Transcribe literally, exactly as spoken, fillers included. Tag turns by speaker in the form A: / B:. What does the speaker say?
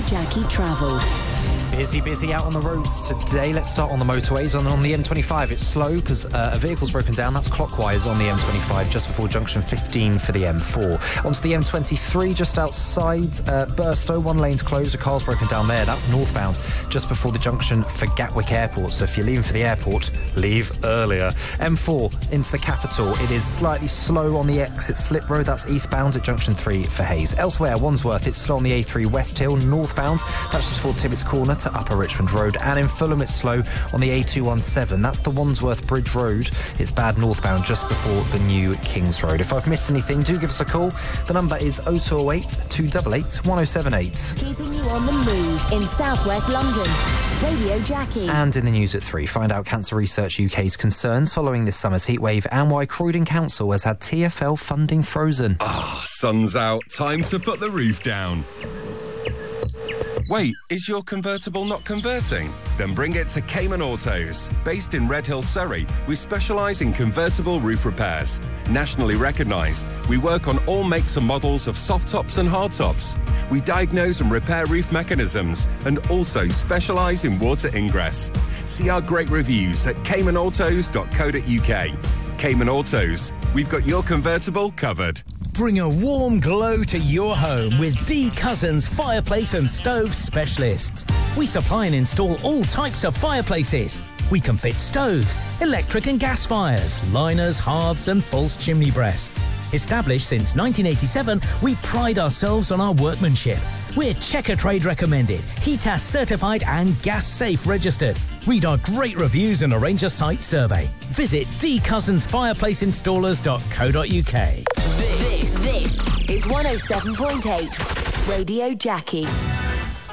A: Jackie Travel.
B: Busy, busy out on the roads today. Let's start on the motorways. On, on the M twenty-five, it's slow because uh, a vehicle's broken down. That's clockwise on the M twenty-five, just before junction fifteen for the M four. Onto the M twenty-three, just outside uh, Burstow. One lane's closed. A car's broken down there. That's northbound, just before the junction for Gatwick Airport. So if you're leaving for the airport, leave earlier. M four into the capital. It is slightly slow on the exit Slip Road. That's eastbound at junction three for Hayes. Elsewhere, Wandsworth, it's slow on the A three West Hill, northbound. That's just before Tibbets Corner to Upper Richmond Road. And in Fulham, it's slow on the A two seventeen. That's the Wandsworth Bridge Road. It's bad northbound just before the new Kings Road. If I've missed anything, do give us a call. The number is oh two oh eight, two eight eight, one oh seven eight.
A: Keeping you on the move in southwest London. Radio Jackie.
B: And in the news at three, find out Cancer Research U K's concerns following this summer's heatwave and why Croydon Council has had T F L funding frozen.
C: Ah, oh, sun's out. Time to put the roof down. Wait, is your convertible not converting? Then bring it to Cayman Autos. Based in Redhill, Surrey, we specialise in convertible roof repairs. Nationally recognised, we work on all makes and models of soft tops and hard tops. We diagnose and repair roof mechanisms and also specialise in water ingress. See our great reviews at cayman autos dot co dot uk. Cayman Autos, we've got your convertible covered.
D: Bring a warm glow to your home with D Cousins Fireplace and Stove Specialists. We supply and install all types of fireplaces. We can fit stoves, electric and gas fires, liners, hearths and false chimney breasts. Established since nineteen eighty-seven, we pride ourselves on our workmanship. We're Checker Trade recommended, HETAS certified and gas safe registered. Read our great reviews and arrange a site survey. Visit d cousins fireplace installers dot co dot uk.
A: This, this is one oh seven point eight Radio Jackie.